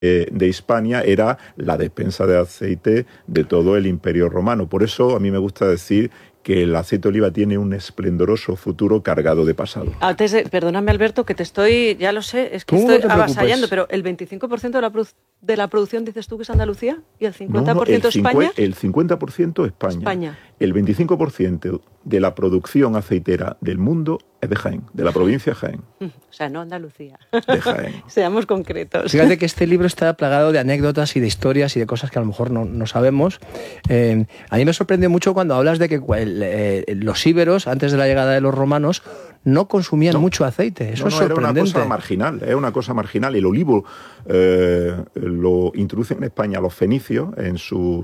de Hispania era la despensa de aceite de todo el Imperio Romano. Por eso a mí me gusta decir que el aceite de oliva tiene un esplendoroso futuro cargado de pasado. Antes perdóname, Alberto, que te estoy, ya lo sé, es que estoy avasallando, pero el 25% de la producción dices tú que es Andalucía y el 50% España. El 50% España. El 25% de la producción aceitera del mundo es de Jaén, de la provincia de Jaén. O sea, no Andalucía. De Jaén. Seamos concretos. Fíjate que este libro está plagado de anécdotas y de historias y de cosas que a lo mejor no sabemos. A mí me sorprende mucho cuando hablas de que los íberos, antes de la llegada de los romanos, no consumían mucho aceite. Eso es sorprendente. Era una cosa marginal. El olivo lo introducen en España los fenicios en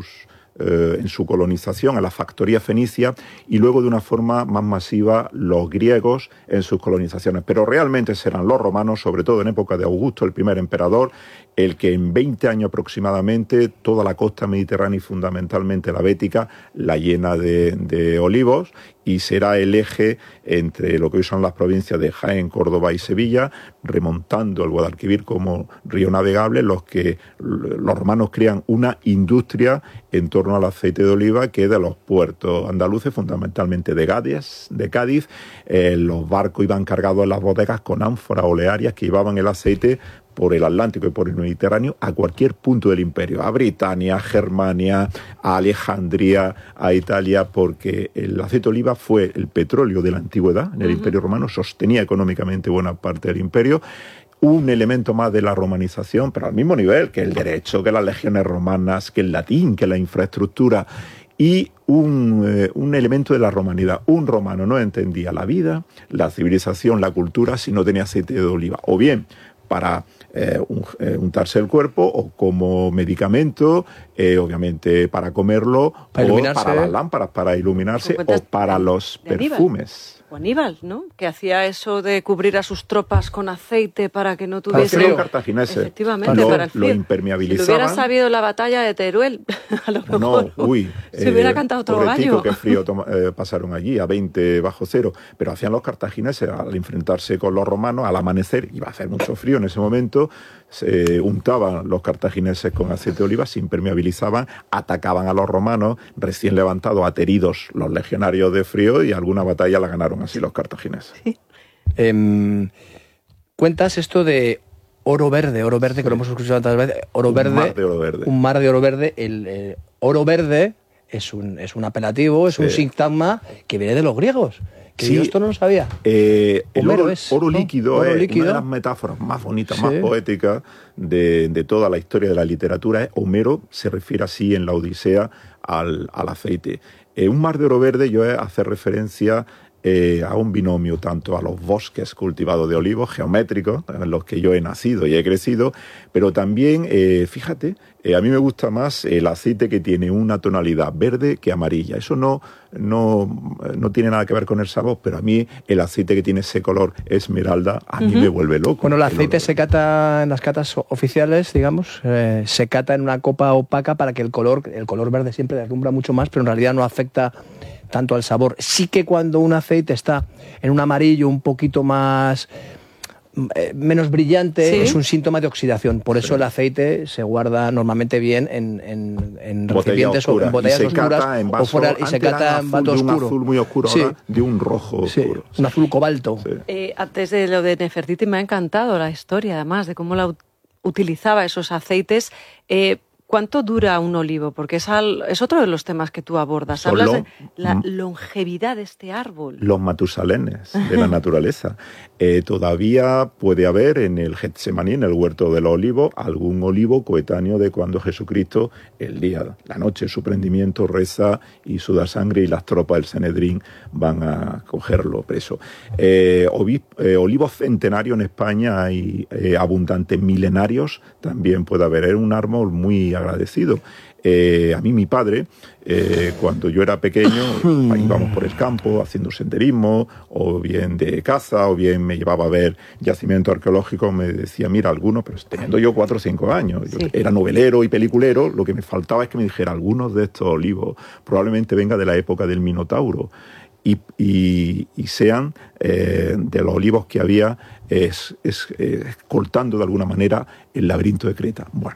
su colonización, a la factoría fenicia, y luego de una forma más masiva los griegos en sus colonizaciones. Pero realmente serán los romanos, sobre todo en época de Augusto, el primer emperador, el que en 20 años aproximadamente toda la costa mediterránea y fundamentalmente la bética la llena de olivos, y será el eje entre lo que hoy son las provincias de Jaén, Córdoba y Sevilla, remontando el Guadalquivir como río navegable, los romanos crean una industria en torno al aceite de oliva que de los puertos andaluces, fundamentalmente de Cádiz, los barcos iban cargados en las bodegas con ánforas olearias que llevaban el aceite por el Atlántico y por el Mediterráneo a cualquier punto del imperio, a Britania, a Germania, a Alejandría, a Italia, porque el aceite de oliva fue el petróleo de la antigüedad en el Imperio Romano, sostenía económicamente buena parte del imperio, un elemento más de la romanización, pero al mismo nivel que el derecho, que las legiones romanas, que el latín, que la infraestructura, y un elemento de la romanidad. Un romano no entendía la vida, la civilización, la cultura si no tenía aceite de oliva, o bien para untarse el cuerpo, o como medicamento, obviamente para comerlo, o para las lámparas, para iluminarse, o para los perfumes. O Aníbal, ¿no? Que hacía eso de cubrir a sus tropas con aceite para que no tuviesen... Para el frío cartaginese. Efectivamente, para el frío. Lo impermeabilizaban. Si hubiera sabido la batalla de Teruel, a lo mejor se hubiera cantado otro gallo. Qué frío pasaron allí, a 20 bajo cero. Pero hacían los cartagineses al enfrentarse con los romanos, al amanecer, iba a hacer mucho frío en ese momento, se untaban los cartagineses con aceite de oliva, se impermeabilizaban, atacaban a los romanos, recién levantados, ateridos los legionarios de frío, y alguna batalla la ganaron así los cartagineses. Sí. Cuentas esto de oro verde, que lo hemos escuchado tantas veces. Un mar de oro verde. El oro verde es un apelativo, es un sintagma que viene de los griegos. Que yo esto no lo sabía. El oro líquido es una de las metáforas más bonitas, más poéticas de toda la historia de la literatura. Homero se refiere así en la Odisea al aceite. Un mar de oro verde hace referencia a un binomio, tanto a los bosques cultivados de olivos geométricos, en los que yo he nacido y he crecido, pero también, fíjate, a mí me gusta más el aceite que tiene una tonalidad verde que amarilla. Eso no tiene nada que ver con el sabor, pero a mí el aceite que tiene ese color esmeralda a mí me vuelve loco. Bueno, el aceite se cata en las catas oficiales, digamos, se cata en una copa opaca para que el color verde siempre deslumbra mucho más, pero en realidad no afecta tanto al sabor. Sí que cuando un aceite está en un amarillo un poquito más menos brillante, es un síntoma de oxidación. Por eso el aceite se guarda normalmente bien en recipientes o en botellas oscuras o fuera, y se cata en vaso oscuro. De un azul muy oscuro, ahora de un rojo oscuro. Un azul cobalto. Antes de lo de Nefertiti me ha encantado la historia, además, de cómo utilizaba esos aceites. ¿Cuánto dura un olivo? Porque es otro de los temas que tú abordas. Hablas de la longevidad de este árbol. Los matusalenes de la naturaleza. Todavía puede haber en el Getsemaní, en el huerto del olivo, algún olivo coetáneo de cuando Jesucristo, la noche de su prendimiento, reza y suda sangre, y las tropas del Sanedrín van a cogerlo preso. Olivos centenarios en España hay abundantes, milenarios también puede haber. Era un árbol muy agradecido. A mí mi padre, cuando yo era pequeño, íbamos por el campo haciendo senderismo, o bien de caza, o bien me llevaba a ver yacimientos arqueológicos, me decía, mira, algunos, pero teniendo yo 4 o 5 años, yo era novelero y peliculero, lo que me faltaba es que me dijera, algunos de estos olivos probablemente venga de la época del Minotauro. y sean de los olivos que había escoltando de alguna manera el laberinto de Creta. Bueno,